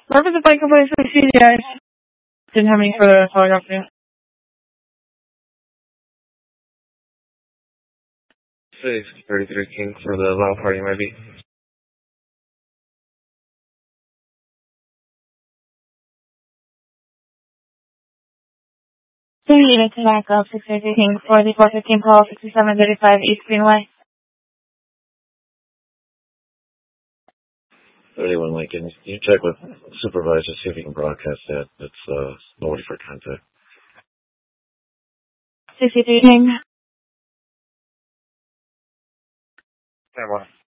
Purpose of bike company for CDI. Didn't have any further photography. 633 King for the long party, maybe. Unit to back up 633 King for the 415 call 6735 East Greenway. 31 Lincoln. You check with supervisor, see if you can broadcast that. It's nobody for contact. 63 King. 10-1.